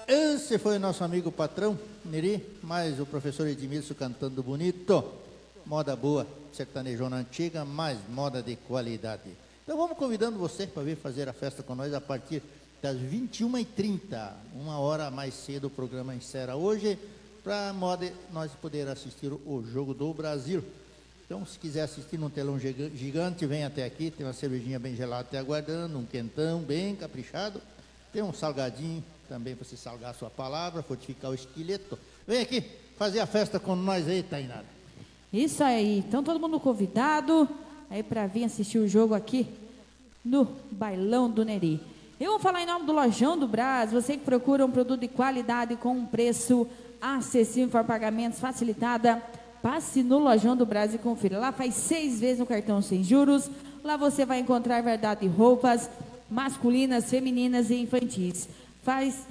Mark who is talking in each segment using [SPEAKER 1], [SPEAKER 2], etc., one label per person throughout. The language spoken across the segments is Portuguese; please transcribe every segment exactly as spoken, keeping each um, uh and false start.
[SPEAKER 1] Esse foi o nosso amigo patrão, Neri, mais o professor Edmilson cantando bonito. Moda boa, sertanejona antiga, mas moda de qualidade. Então vamos convidando você para vir fazer a festa com nós a partir das vinte e uma e trinta. Uma hora mais cedo o programa encerra hoje, para nós poder assistir o Jogo do Brasil. Então, se quiser assistir num telão gigante, vem até aqui, tem uma cervejinha bem gelada até aguardando, um quentão bem caprichado, tem um salgadinho também para você salgar a sua palavra, fortificar o esqueleto. Vem aqui fazer a festa com nós aí, Tainara.
[SPEAKER 2] Isso aí, então todo mundo convidado aí para vir assistir o jogo aqui no Bailão do Neri. Eu vou falar em nome do Lojão do Brás, você que procura um produto de qualidade com um preço acessível para pagamentos facilitada, passe no Lojão do Brás e confira. Lá faz seis vezes no cartão sem juros. Lá você vai encontrar verdade roupas masculinas, femininas e infantis. Faz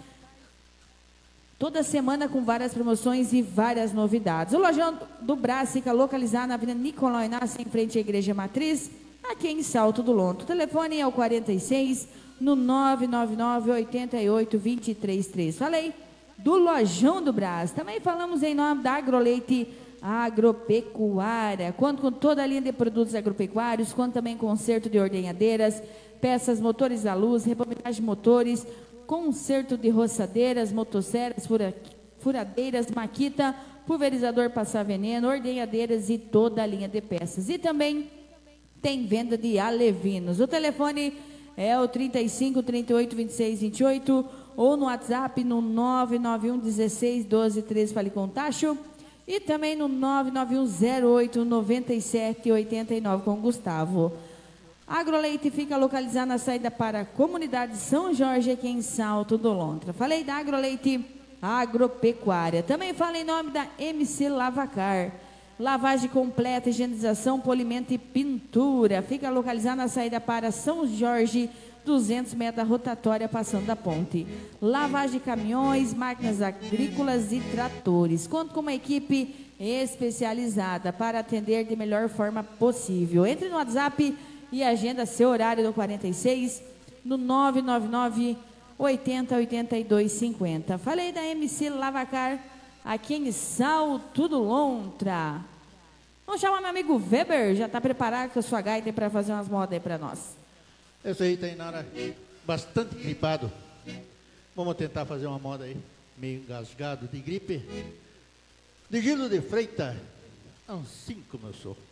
[SPEAKER 2] toda semana com várias promoções e várias novidades. O Lojão do Brás fica localizado na Avenida Nicolau Inácio, em frente à Igreja Matriz, aqui em Salto do Lonto. O telefone é o quarenta e seis, no nove nove nove, oito oito, dois três três. Falei do Lojão do Brás. Também falamos em nome da Agroleite Agropecuária. Conto com toda a linha de produtos agropecuários, conto também com conserto de ordenhadeiras, peças, motores à luz, repomentagem de motores, conserto de roçadeiras, motosserras, fura, furadeiras, maquita, pulverizador passar veneno, ordenhadeiras e toda a linha de peças. E também tem venda de alevinos. O telefone é o trinta e cinco, trinta e oito, vinte e seis, vinte e oito ou no WhatsApp no nove nove um, dezesseis, doze, treze, fale com o Tacho. E também no nove nove um, zero oito, nove sete, oito nove com o Gustavo. Agroleite fica localizado na saída para a comunidade São Jorge, aqui em Salto do Lontra. Falei da Agroleite Agropecuária. Também falei em nome da M C Lavacar. Lavagem completa, higienização, polimento e pintura. Fica localizado na saída para São Jorge, duzentos metros rotatória, passando da ponte. Lavagem de caminhões, máquinas agrícolas e tratores. Conto com uma equipe especializada para atender de melhor forma possível. Entre no WhatsApp e agenda seu horário no quarenta e seis, no nove nove nove, oitenta, oitenta e dois, cinquenta. Falei da M C Lavacar, aqui em Salto do Lontra. Vamos chamar meu amigo Weber, já está preparado com a sua gaita para fazer umas modas aí para nós.
[SPEAKER 1] Esse aí, Tainara, bastante gripado. Vamos tentar fazer uma moda aí, meio engasgado de gripe. De Gildo de Freitas, assim como eu sou.